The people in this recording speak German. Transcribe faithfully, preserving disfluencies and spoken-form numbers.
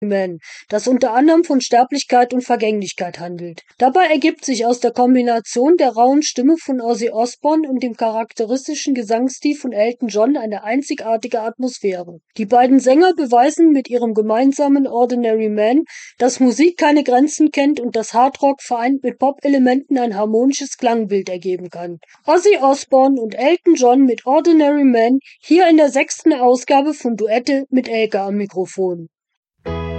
Man, das unter anderem von Sterblichkeit und Vergänglichkeit handelt. Dabei ergibt sich aus der Kombination der rauen Stimme von Ozzy Osbourne und dem charakteristischen Gesangsstil von Elton John eine einzigartige Atmosphäre. Die beiden Sänger beweisen mit ihrem gemeinsamen Ordinary Man, dass Musik keine Grenzen kennt und dass Hardrock vereint mit Pop-Elementen ein harmonisches Klangbild ergeben kann. Ozzy Osbourne und Elton John mit Ordinary Man, hier in der sechsten Ausgabe von Duette mit Elke am Mikrofon.